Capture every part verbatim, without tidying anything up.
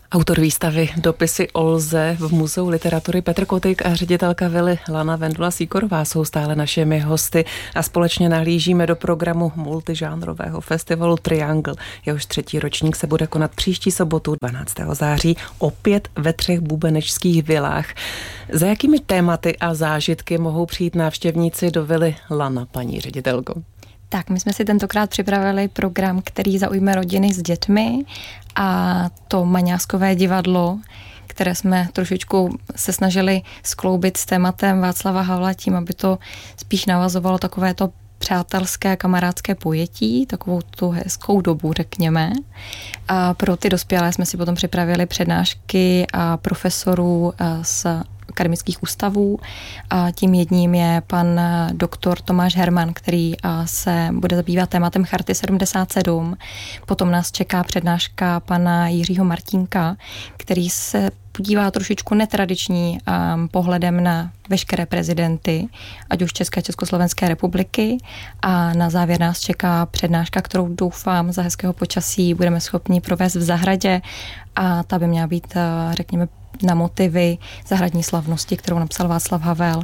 Autor výstavy Dopisy Olze v Muzeu literatury Petr Kotyk a ředitelka vily Lana Vendula Sýkorová jsou stále našimi hosty a společně nahlížíme do programu multižánrového festivalu Triangle. Jehož třetí ročník se bude konat příští sobotu dvanáctého září opět ve třech bubenečských vilách. Za jakými tématy a zážitky mohou přijít návštěvníci do vily Lana, paní ředitelko? Tak, my jsme si tentokrát připravili program, který zaujme rodiny s dětmi, a to Maňáskové divadlo, které jsme trošičku se snažili skloubit s tématem Václava Havla tím, aby to spíš navazovalo takové to přátelské, kamarádské pojetí, takovou tu hezkou dobu, řekněme. A pro ty dospělé jsme si potom připravili přednášky a profesorů z akademických ústavů. A tím jedním je pan doktor Tomáš Herman, který se bude zabývat tématem Charty sedmdesát sedm. Potom nás čeká přednáška pana Jiřího Martínka, který se podívá trošičku netradiční um, pohledem na veškeré prezidenty, ať už České a Československé republiky. A na závěr nás čeká přednáška, kterou doufám za hezkého počasí budeme schopni provést v zahradě, a ta by měla být, řekněme, na motivy zahradní slavnosti, kterou napsal Václav Havel,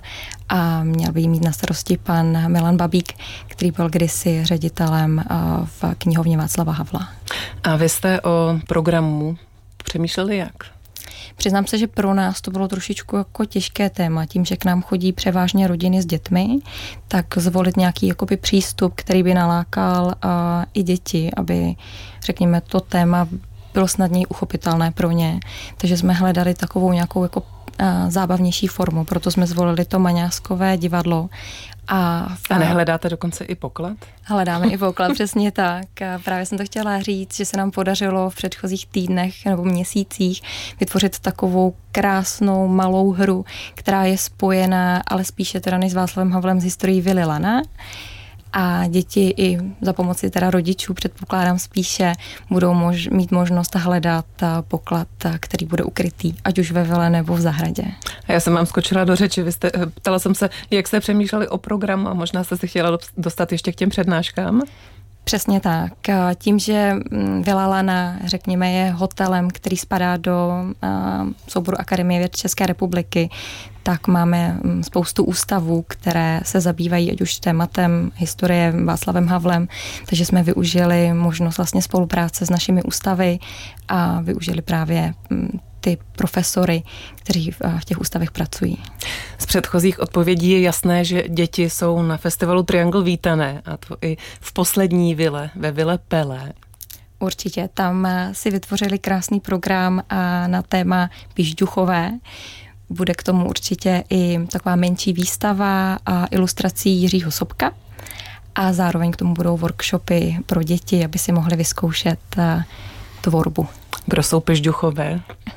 a měl by jí mít na starosti pan Milan Babík, který byl kdysi ředitelem v knihovně Václava Havla. A vy jste o programu přemýšleli jak? Přiznám se, že pro nás to bylo trošičku jako těžké téma, tím, že k nám chodí převážně rodiny s dětmi, tak zvolit nějaký jakoby přístup, který by nalákal uh, i děti, aby, řekněme, to téma bylo snadněji uchopitelné pro ně. Takže jsme hledali takovou nějakou jako uh, zábavnější formu, proto jsme zvolili to Maňáskové divadlo. A, v, a nehledáte dokonce i poklad? Hledáme i poklad, přesně tak. A právě jsem to chtěla říct, že se nám podařilo v předchozích týdnech nebo měsících vytvořit takovou krásnou malou hru, která je spojená, ale spíše teda než s Václavem Havlem, z historií vily Lana. A děti i za pomoci teda rodičů, předpokládám spíše, budou mož, mít možnost hledat poklad, který bude ukrytý, ať už ve vile nebo v zahradě. A já jsem vám skočila do řeči, vy jste, ptala jsem se, jak jste přemýšleli o programu, a možná jste se chtěla dostat ještě k těm přednáškám? Přesně tak. Tím, že vila Lana, řekněme, je hotelem, který spadá do uh, souboru Akademie věd České republiky, tak máme spoustu ústavů, které se zabývají ať už tématem historie Václavem Havlem, takže jsme využili možnost vlastně spolupráce s našimi ústavy a využili právě ty profesory, kteří v těch ústavech pracují. Z předchozích odpovědí je jasné, že děti jsou na festivalu Triangle vítané, a to i v poslední vile, ve vile Pelé. Určitě, tam si vytvořili krásný program na téma Pižďuchové. Bude k tomu určitě i taková menší výstava a ilustrací Jiřího Sobka, a zároveň k tomu budou workshopy pro děti, aby si mohli vyzkoušet tvorbu. Kdo jsou Pižďuchové?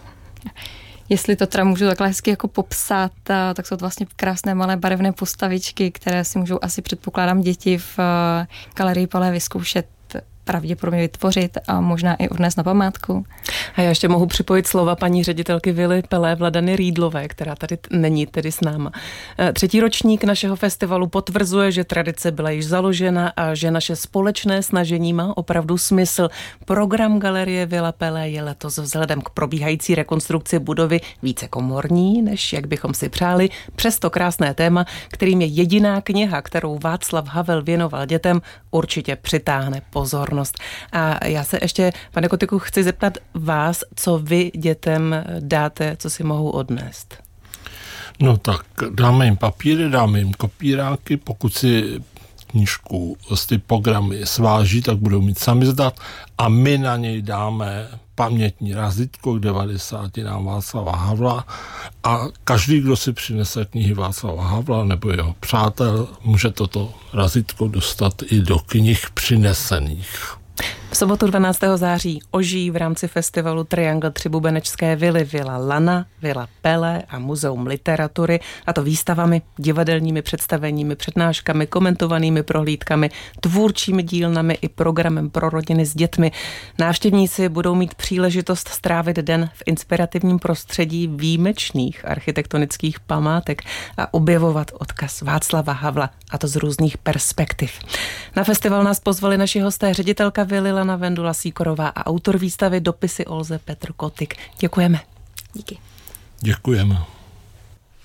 Jestli to teda můžu takhle hezky jako popsat, tak jsou to vlastně krásné malé barevné postavičky, které si můžou asi, předpokládám, děti v galerii Pelé vyzkoušet, pravděpodobně vytvořit a možná i odnést na památku. A já ještě mohu připojit slova paní ředitelky vily Pelé Vladany Rýdlové, která tady není tedy s náma. Třetí ročník našeho festivalu potvrzuje, že tradice byla již založena a že naše společné snažení má opravdu smysl. Program Galerie Vila Pelé je letos vzhledem k probíhající rekonstrukci budovy více komorní, než jak bychom si přáli. Přesto krásné téma, kterým je jediná kniha, kterou Václav Havel věnoval dětem, určitě přitáhne pozornost. A já se ještě, pane Kotyku, chci zeptat vás, co vy dětem dáte, co si mohou odnést? No tak dáme jim papíry, dáme jim kopíráky, pokud si knížku z ty programy sváží, tak budou mít sami zdat, a my na něj dáme pamětní razítko k devadesátinám Václava Havla, a každý, kdo si přinese knihy Václava Havla nebo jeho přátel, může toto razítko dostat i do knih přinesených. V sobotu dvanáctého září ožijí v rámci festivalu Triangle tři bubenečské vily, vila Lana, vila Pelé a Muzeum literatury, a to výstavami, divadelními představeními, přednáškami, komentovanými prohlídkami, tvůrčími dílnami i programem pro rodiny s dětmi. Návštěvníci budou mít příležitost strávit den v inspirativním prostředí výjimečných architektonických památek a objevovat odkaz Václava Havla, a to z různých perspektiv. Na festival nás pozvali naši hosté, ředitelka výstavy Lilana Vendula Sýkorová a autor výstavy Dopisy Olze Petr Kotik. Děkujeme. Díky. Děkujeme.